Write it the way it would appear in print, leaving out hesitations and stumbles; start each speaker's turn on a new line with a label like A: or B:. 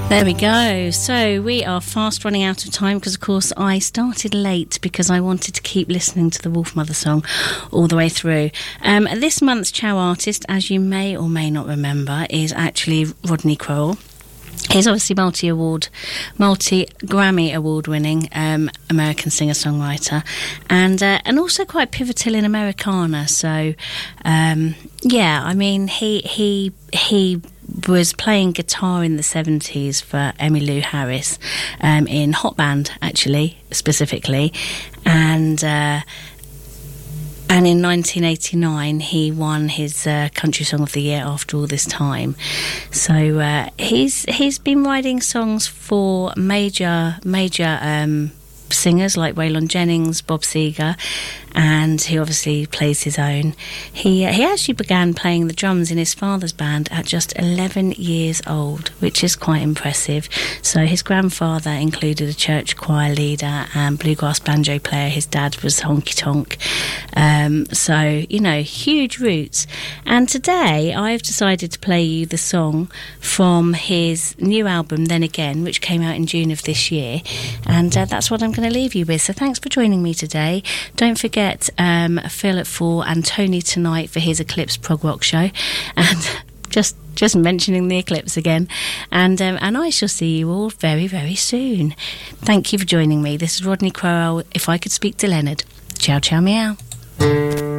A: There we go. So we are fast running out of time because, of course, I started late because I wanted to keep listening to the Wolfmother song all the way through. This month's Chow artist, as you may or may not remember, is actually Rodney Crowell. He's obviously multi-Grammy award-winning American singer-songwriter, and also quite pivotal in Americana. So, yeah, I mean, he was playing guitar in the 70s for Emmylou Harris in Hot Band, actually, specifically, and in 1989 he won his Country Song of the Year after all this time. So he's been writing songs for major singers like Waylon Jennings, Bob Seger, and he obviously plays his own. He actually began playing the drums in his father's band at just 11 years old, which is quite impressive. So his grandfather included a church choir leader and bluegrass banjo player. His dad was honky tonk. So, you know, huge roots. And today I've decided to play you the song from his new album, Then Again, which came out in June of this year. And that's what I'm going to leave you with. So thanks for joining me today. Don't forget Phil at 4 and Tony tonight for his Eclipse prog rock show, and just mentioning the eclipse again, and I shall see you all very, very soon. Thank you for joining me. This is Rodney Crowell, If I Could Speak to Leonard. Ciao, ciao, meow.